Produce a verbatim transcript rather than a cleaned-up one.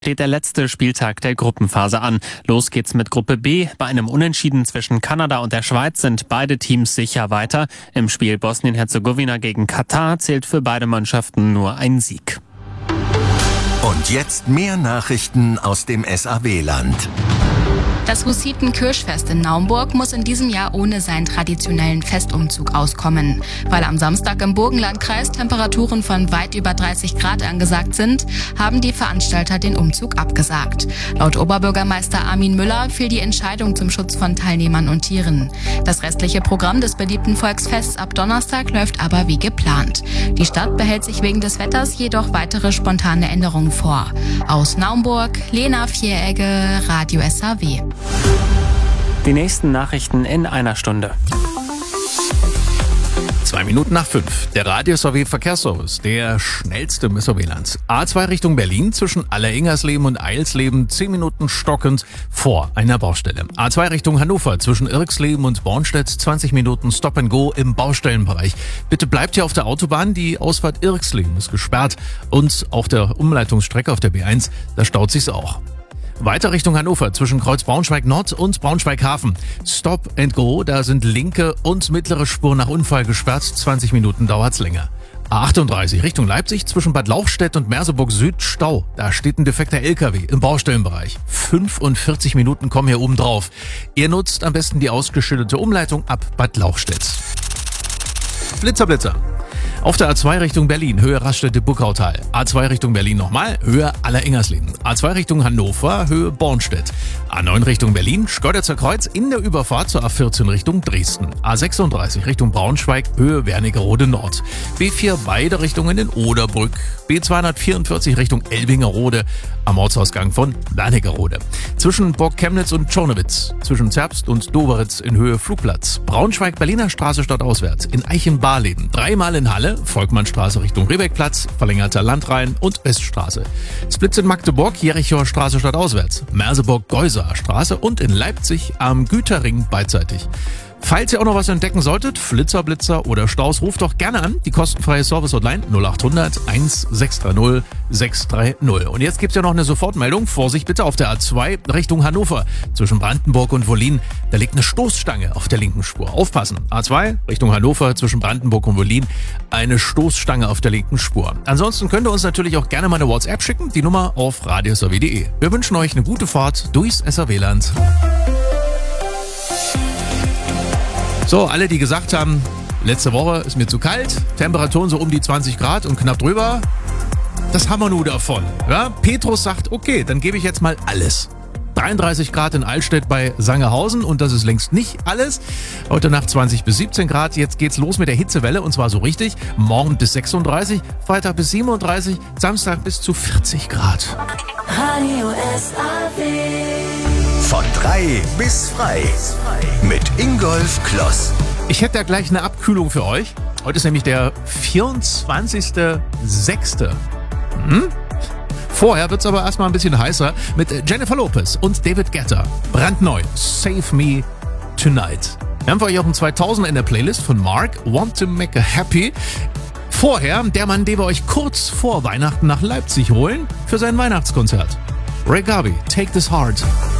Steht der letzte Spieltag der Gruppenphase an. Los geht's mit Gruppe B. Bei einem Unentschieden zwischen Kanada und der Schweiz sind beide Teams sicher weiter. Im Spiel Bosnien-Herzegowina gegen Katar zählt für beide Mannschaften nur ein Sieg. Und jetzt mehr Nachrichten aus dem S A W-Land. Das Hussiten-Kirschfest in Naumburg muss in diesem Jahr ohne seinen traditionellen Festumzug auskommen. Weil am Samstag im Burgenlandkreis Temperaturen von weit über dreißig Grad angesagt sind, haben die Veranstalter den Umzug abgesagt. Laut Oberbürgermeister Armin Müller fiel die Entscheidung zum Schutz von Teilnehmern und Tieren. Das restliche Programm des beliebten Volksfests ab Donnerstag läuft aber wie geplant. Die Stadt behält sich wegen des Wetters jedoch weitere spontane Änderungen vor. Aus Naumburg, Lena Vieregge, Radio S A W. Die nächsten Nachrichten in einer Stunde. Zwei Minuten nach fünf. Der Radio S A W Verkehrsservice, der schnellste im S A W-Land. A zwei Richtung Berlin zwischen Alleringersleben und Eilsleben, zehn Minuten stockend vor einer Baustelle. A zwei Richtung Hannover zwischen Irxleben und Bornstedt, zwanzig Minuten Stop and Go im Baustellenbereich. Bitte bleibt hier auf der Autobahn, die Ausfahrt Irxleben ist gesperrt und auf der Umleitungsstrecke auf der B eins, da staut sich's auch. Weiter Richtung Hannover zwischen Kreuz Braunschweig Nord und Braunschweig Hafen. Stop and Go, da sind linke und mittlere Spur nach Unfall gesperrt. zwanzig Minuten dauert's länger. A achtunddreißig Richtung Leipzig zwischen Bad Lauchstädt und Merseburg Süd Stau. Da steht ein defekter L K W im Baustellenbereich. fünfundvierzig Minuten kommen hier oben drauf. Ihr nutzt am besten die ausgeschilderte Umleitung ab Bad Lauchstädt. Blitzer, Blitzer. Auf der A zwei Richtung Berlin, Höhe Raststätte-Buckautal. A zwei Richtung Berlin nochmal, Höhe Alleringersleben. A zwei Richtung Hannover, Höhe Bornstedt. A neun Richtung Berlin, Schkeuditzer Kreuz in der Überfahrt zur A vierzehn Richtung Dresden. A sechsunddreißig Richtung Braunschweig, Höhe Wernigerode Nord. B vier beide Richtungen in Oderbrück. B zweihundertvierundvierzig Richtung Elbingerode am Ortsausgang von Wernigerode. Zwischen Burg Chemnitz und Tschornowitz. Zwischen Zerbst und Doberitz in Höhe Flugplatz. Braunschweig-Berliner Straße stadtauswärts. In Eichenbarleben. Dreimal in Halle. Volkmannstraße Richtung Rehbeckplatz, verlängerter Landrhein und Weststraße. Splitz in Magdeburg, Jerichower Straße stadtauswärts, Merseburg-Geusaer Straße und in Leipzig am Güterring beidseitig. Falls ihr auch noch was entdecken solltet, Flitzer, Blitzer oder Staus, ruft doch gerne an. Die kostenfreie Service-Hotline null acht hundert sechs drei null sechs drei null. Und jetzt gibt's ja noch eine Sofortmeldung. Vorsicht bitte auf der A zwei Richtung Hannover. Zwischen Brandenburg und Wollin, da liegt eine Stoßstange auf der linken Spur. Aufpassen. A zwei Richtung Hannover zwischen Brandenburg und Wollin, eine Stoßstange auf der linken Spur. Ansonsten könnt ihr uns natürlich auch gerne mal eine WhatsApp schicken. Die Nummer auf radio s a w punkt d e. Wir wünschen euch eine gute Fahrt durchs S A W-Land. So, alle, die gesagt haben, letzte Woche ist mir zu kalt, Temperaturen so um die zwanzig Grad und knapp drüber, das haben wir nur davon. Ja? Petrus sagt, okay, dann gebe ich jetzt mal alles. dreiunddreißig Grad in Altstedt bei Sangerhausen und das ist längst nicht alles. Heute Nacht zwanzig bis siebzehn Grad, jetzt geht's los mit der Hitzewelle und zwar so richtig. Morgen bis sechsunddreißig, Freitag bis siebenunddreißig, Samstag bis zu vierzig Grad. Radio S A W. Von drei bis frei. Mit Ingolf Kloss. Ich hätte da gleich eine Abkühlung für euch. Heute ist nämlich der vierundzwanzigster sechster Hm? Vorher wird's aber erstmal ein bisschen heißer mit Jennifer Lopez und David Guetta. Brandneu, Save Me Tonight. Wir haben für euch auch ein zweitausender in der Playlist von Mark, Want to Make Her Happy. Vorher der Mann, den wir euch kurz vor Weihnachten nach Leipzig holen für sein Weihnachtskonzert. Ray Garvey, Take This Heart.